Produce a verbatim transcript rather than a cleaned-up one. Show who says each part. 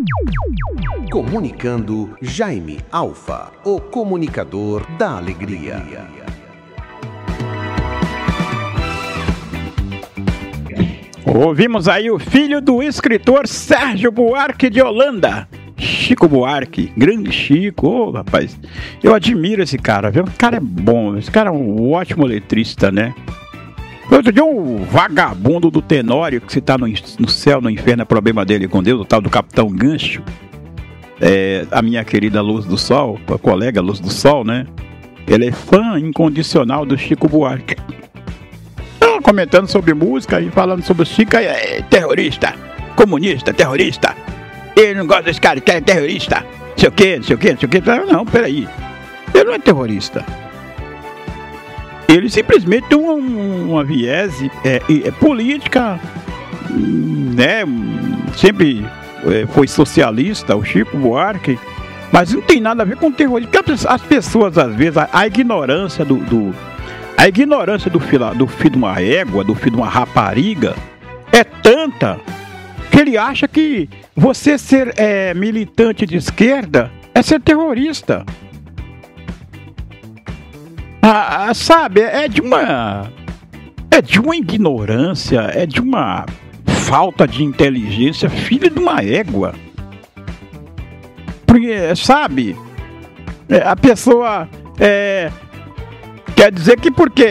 Speaker 1: Comunicando Jaime Alfa, o comunicador da alegria.
Speaker 2: Ouvimos aí o filho do escritor Sérgio Buarque de Holanda, Chico Buarque, grande Chico. Ô, rapaz, eu admiro esse cara, viu? Esse cara é bom, esse cara é um ótimo letrista, né? Outro dia um vagabundo do Tenório, que se tá no, no céu, no inferno, é problema dele com Deus, o tal do Capitão Gancho, é, a minha querida Luz do Sol, a colega Luz do Sol, né? Ele é fã incondicional do Chico Buarque. Então, comentando sobre música e falando sobre o Chico, é terrorista, comunista, terrorista. Ele não gosta desse cara, que é terrorista. Não sei o que, não sei o que, não sei o que. Não, peraí. Ele não é terrorista. Ele simplesmente tem uma, uma viés é, é, política, né? Sempre é, foi socialista, o Chico Buarque, mas não tem nada a ver com terrorismo. Porque as pessoas, às vezes, a, a ignorância do, do a ignorância do filho, do filho de uma égua, do filho de uma rapariga, é tanta que ele acha que você ser é, militante de esquerda é ser terrorista. Ah, sabe, é de uma é de uma ignorância, é de uma falta de inteligência, filho de uma égua. Porque, sabe, a pessoa é, quer dizer que porque